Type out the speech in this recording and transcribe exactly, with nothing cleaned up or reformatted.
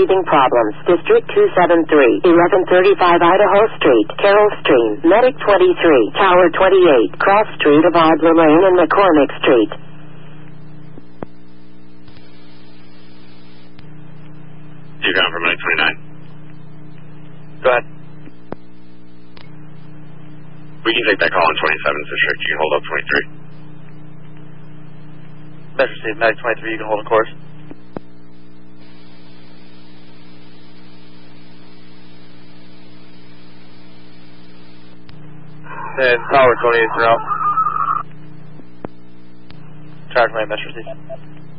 breathing problems. District two seven three, eleven thirty-five Idaho Street, Carroll Stream, Medic twenty-three, Tower twenty-eight, Cross Street of Adler Lane and McCormick Street. You down for Medic twenty-nine? Go ahead. We can take that call on twenty-seventh District. You can hold up twenty-three. Message received. Medic twenty-three, you can hold a course. And Tower twenty-eight, you're out. Tower twenty-eight, message received.